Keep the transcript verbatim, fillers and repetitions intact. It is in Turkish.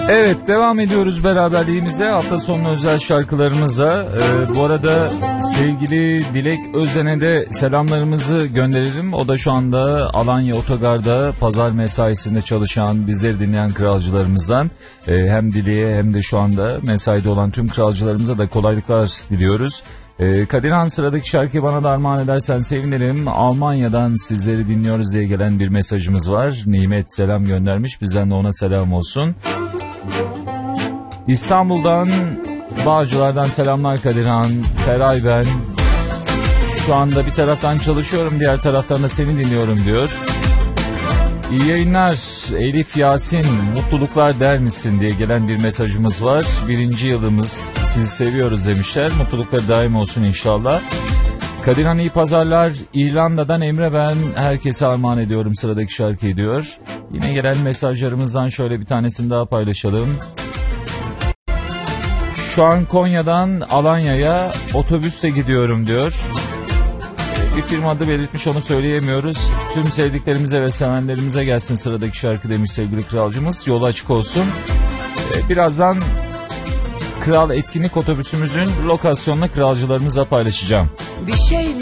Evet, devam ediyoruz beraberliğimize, hafta sonu özel şarkılarımıza. Ee, bu arada sevgili Dilek Özden'e de selamlarımızı gönderelim. O da şu anda Alanya Otogar'da pazar mesaisinde çalışan, bizleri dinleyen kralcılarımızdan. Ee, hem Dilek'e hem de şu anda mesaide olan tüm kralcılarımıza da kolaylıklar diliyoruz. Ee, Kadirhan, sıradaki şarkıyı bana da armağan edersen sevinirim. Almanya'dan sizleri dinliyoruz diye gelen bir mesajımız var. Nimet selam göndermiş, bizden de ona selam olsun. İstanbul'dan, Bağcılar'dan selamlar Kadirhan. Feray ben. Şu anda bir taraftan çalışıyorum, diğer taraftan da seni dinliyorum diyor. İyi yayınlar Elif Yasin, mutluluklar der misin diye gelen bir mesajımız var. Birinci yılımız, sizi seviyoruz demişler. Mutluluklar daim olsun inşallah. Kadirhan iyi pazarlar. İrlanda'dan Emre ben, herkese armağan ediyorum sıradaki şarkıyı diyor. Yine gelen mesajlarımızdan şöyle bir tanesini daha paylaşalım. Şu an Konya'dan Alanya'ya otobüsle gidiyorum diyor. Bir firma adı belirtmiş, onu söyleyemiyoruz. Tüm sevdiklerimize ve sevenlerimize gelsin sıradaki şarkı demiş sevgili kralcımız. Yolu açık olsun. Birazdan Kral Etkinlik otobüsümüzün lokasyonunu kralcılarımızla paylaşacağım. Bir şey